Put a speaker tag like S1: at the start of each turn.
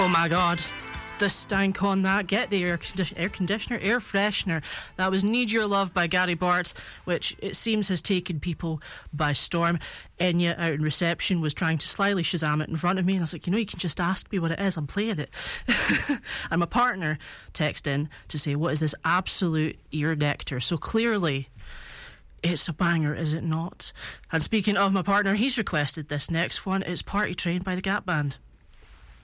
S1: Oh my God. The stank on that. Get the air conditioner, air freshener. That was Need Your Love by Gary Bartz, which it seems has taken people by storm. Enya out in reception was trying to slyly Shazam it in front of me, and I was like, you can just ask me what it is, I'm playing it. And my partner texted in to say, what is this absolute ear nectar? So clearly it's a banger, is it not? And speaking of my partner, he's requested this next one. It's Party Train by the Gap Band.